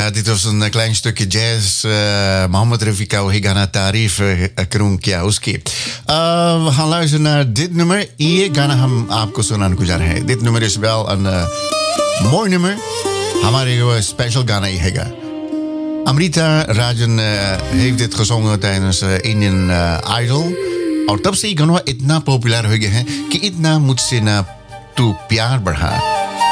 Ja, dit was een klein stukje jazz. Mohammed Rafiq Higana Tarif Kroon Kiaoski. We gaan luisteren naar dit nummer. Ye Gana Ham Aapko Sunan Gujar Hai. Dit nummer is wel een mooi nummer. Hamare special Gana Ihega. Amrita Rajan heeft dit gezongen tijdens Indian Idol. और तब से ये गाना इतना पॉपुलर हो गया है कि इतना मुझसे ना तू प्यार बढ़ा